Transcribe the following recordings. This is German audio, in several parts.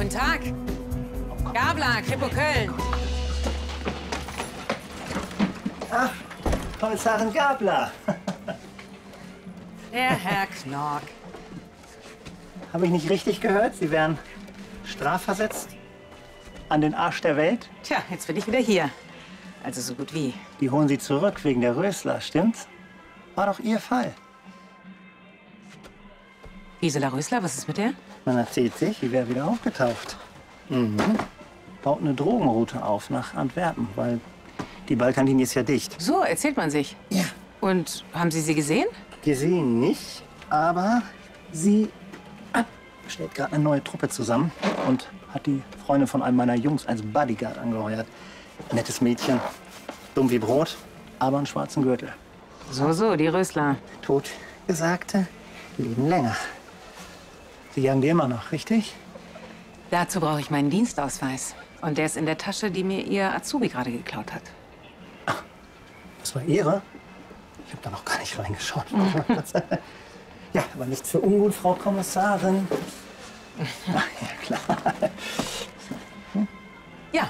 Guten Tag. Gabler, Kripo Köln. Ach, Kommissarin Gabler. Der Herr Knork. Habe ich nicht richtig gehört? Sie wären strafversetzt? An den Arsch der Welt? Tja, jetzt bin ich wieder hier. Also so gut wie. Die holen Sie zurück wegen der Rösler, stimmt's? War doch Ihr Fall. Gisela Rösler, was ist mit der? Man erzählt sich, die wäre wieder aufgetaucht. Baut eine Drogenroute auf nach Antwerpen, weil die Balkanlinie ist ja dicht. So erzählt man sich. Ja. Und haben Sie sie gesehen? Gesehen nicht, aber sie stellt gerade eine neue Truppe zusammen und hat die Freundin von einem meiner Jungs als Bodyguard angeheuert. Nettes Mädchen, dumm wie Brot, aber einen schwarzen Gürtel. So, die Rösler. Totgesagte leben länger. Sie jagen die immer noch, richtig? Dazu brauche ich meinen Dienstausweis. Und der ist in der Tasche, die mir Ihr Azubi gerade geklaut hat. Das war Ihre? Ich habe da noch gar nicht reingeschaut. Ja, aber nichts für ungut, Frau Kommissarin. Ach, ja, klar. Ja.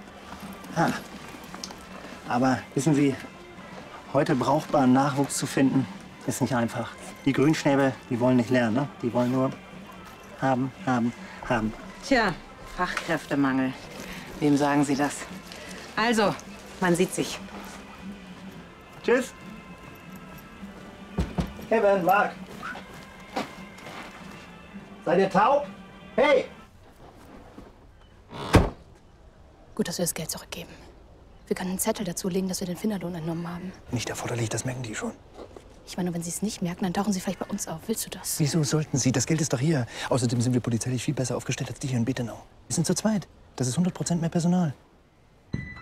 Aber wissen Sie, heute brauchbaren Nachwuchs zu finden, ist nicht einfach. Die Grünschnäbel, die wollen nicht lernen, ne? Die wollen nur haben, haben, haben. Tja, Fachkräftemangel. Wem sagen Sie das? Also, man sieht sich. Tschüss. Kevin, Marc. Seid ihr taub? Hey! Gut, dass wir das Geld zurückgeben. Wir können einen Zettel dazulegen, dass wir den Finderlohn entnommen haben. Nicht erforderlich, das merken die schon. Ich meine, wenn sie es nicht merken, dann tauchen sie vielleicht bei uns auf. Willst du das? Wieso sollten sie? Das Geld ist doch hier. Außerdem sind wir polizeilich viel besser aufgestellt als die hier in Betenau. Wir sind zu zweit. Das ist 100% mehr Personal.